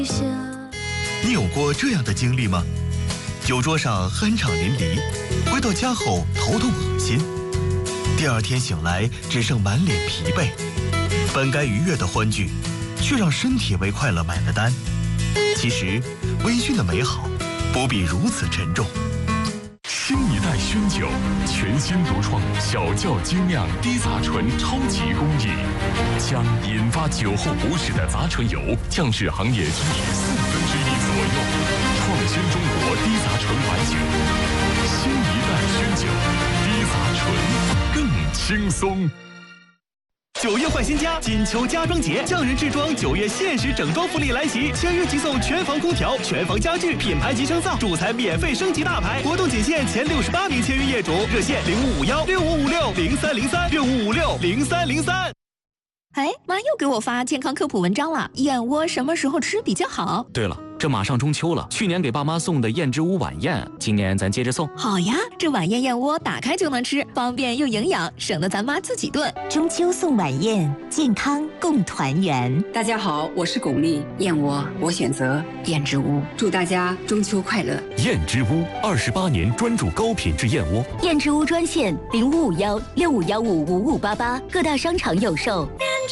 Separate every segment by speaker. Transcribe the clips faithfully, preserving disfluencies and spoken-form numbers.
Speaker 1: 你有过这样的经历吗？酒桌上酣畅淋漓，回到家后头痛恶心，第二天醒来只剩满脸疲惫，本该愉悦的欢聚，却让身体为快乐买了单。其实，微醺的美好不必如此沉重。
Speaker 2: 新一代熏酒，全新独创小窖精酿低杂醇超级工艺，将引发酒后不适的杂醇油降至行业均值四分之一左右，创新中国低杂醇白酒。新一代熏酒，低杂醇更轻松。
Speaker 3: 九月换新家，锦秋家装节，匠人制装九月限时整装福利来袭，签约即送全房空调、全房家具、品牌级升噪，主材免费升级大牌。活动仅限前六十八名签约业主，热线零五五幺六五五六零三零三六五五六零三零三。
Speaker 4: 哎，妈又给我发健康科普文章了，燕窝什么时候吃比较好？
Speaker 5: 对了，这马上中秋了，去年给爸妈送的燕之屋晚宴，今年咱接着送。
Speaker 4: 好呀，这晚宴燕窝打开就能吃，方便又营养，省得咱妈自己炖。
Speaker 6: 中秋送晚宴，健康共团圆。
Speaker 7: 大家好，我是巩俐，燕窝我选择燕之屋，祝大家中秋快乐。
Speaker 2: 燕之屋二十八年专注高品质燕窝。
Speaker 6: 燕之屋专线零五五幺六五幺五五五八八，各大商场有售。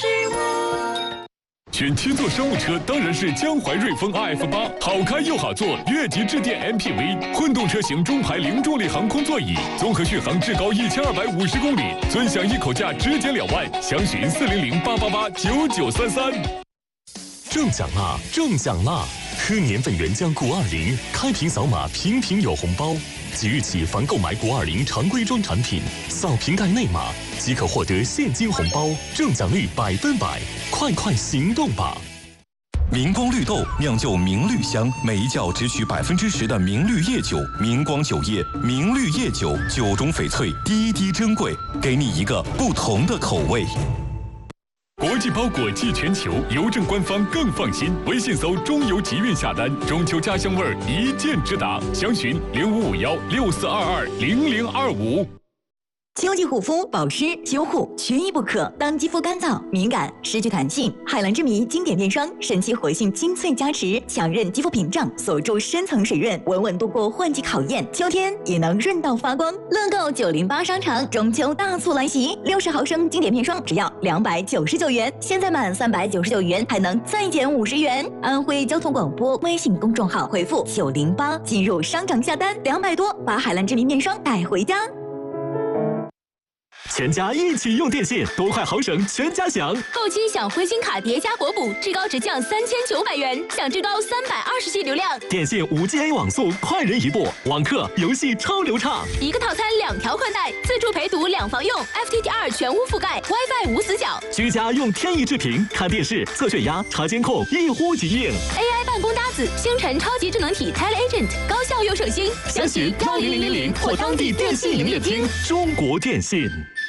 Speaker 2: 选七座商务车当然是江淮瑞风 R F 八，好开又好坐，越级致电 M P V， 混动车型中排零重力航空座椅，综合续航至高一千二百五十公里，尊享一口价直减两万，详询四零零八八八九九三三。中奖啦！中奖啦！喝年份原浆谷二零，开瓶扫码瓶瓶有红包。即日起，凡购买谷二零常规装产品，扫瓶盖内码即可获得现金红包，中奖率百分百！快快行动吧！
Speaker 8: 明光绿豆酿就明绿香，每一窖只取百分之十的明绿叶酒。明光酒业明绿叶酒，酒中翡翠，滴滴珍贵，给你一个不同的口味。
Speaker 2: 国际包裹寄全球，邮政官方更放心。微信搜“中邮集运”下单，中秋家乡味儿一键直达。详询零五五幺六四二二零零二五。
Speaker 6: 秋季护肤保湿修护缺一不可。当肌肤干燥、敏感、失去弹性，海蓝之谜经典面霜神奇活性精粹加持，强韧肌肤屏障，锁住深层水润，稳稳度过换季考验。秋天也能润到发光。乐购九零八商场中秋大促来袭，六十毫升经典面霜只要两百九十九元，现在满三百九十九元还能再减五十元。安徽交通广播微信公众号回复九零八进入商场下单，两百多把海蓝之谜面霜带回家。
Speaker 3: 全家一起用电信，多快好省，全家享。
Speaker 9: 购机享灰星卡叠加国补，至高直降三千九百元，享至高三百二十 G 流量。
Speaker 3: 电信 五 G A 网速快人一步，网课游戏超流畅。
Speaker 9: 一个套餐两条宽带，自助陪读两房用 ，F T T 二全屋覆盖 ，WiFi 无死角。
Speaker 3: 居家用天翼智屏看电视、测血压、查监控，一呼即应。
Speaker 9: A I 办公搭子，星辰超级智能体 TeleAgent， 高效又省心。
Speaker 3: 详询幺零零零零或当地电信营业厅。中国电信。